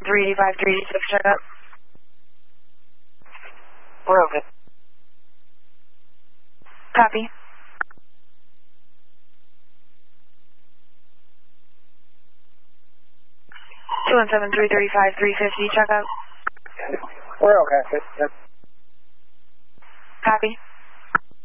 385, 386, check out. We're okay. Copy. Two one seven 335 350, check out. We're okay. Yep. Copy.